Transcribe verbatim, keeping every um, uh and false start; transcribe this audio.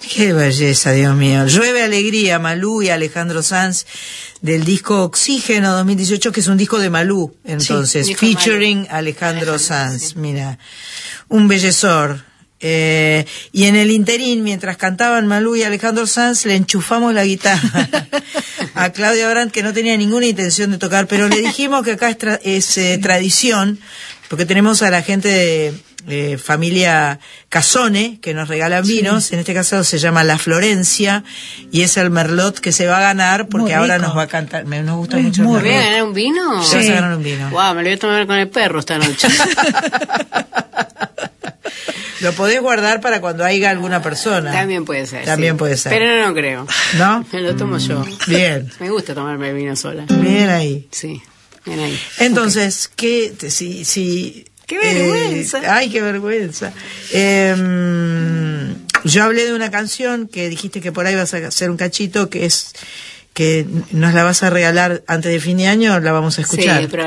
Qué belleza, Dios mío. Llueve Alegría, Malú y Alejandro Sanz, del disco Oxígeno dos mil dieciocho, que es un disco de Malú, entonces, sí, featuring Malú. Alejandro Alejandro, Sanz. sí. Mira, un bellezor. Eh, y en el interín, mientras cantaban Malú y Alejandro Sanz, le enchufamos la guitarra a Claudia Brandt, que no tenía ninguna intención de tocar, pero le dijimos que acá es, tra- es eh, tradición, porque tenemos a la gente de eh, familia Casone, que nos regalan vinos, sí. En este caso se llama La Florencia, y es el Merlot que se va a ganar, porque ahora nos va a cantar, me, nos gusta Muy, mucho el muy Merlot. ¿Me voy a ganar un vino? Sí. Vas a ganar un vino. Wow, me lo voy a tomar con el perro esta noche. Lo podés guardar para cuando haya alguna persona. También puede ser. También sí. puede ser. Pero no, no creo. ¿No? Me lo tomo yo. Bien. Me gusta tomarme vino sola. Bien ahí. Sí, bien ahí. Entonces, okay. ¿qué? Si, si, ¡Qué vergüenza! Eh, ¡Ay, qué vergüenza! Eh, yo hablé de una canción que dijiste que por ahí vas a hacer un cachito, que es que nos la vas a regalar antes de fin de año, la vamos a escuchar. Sí, pero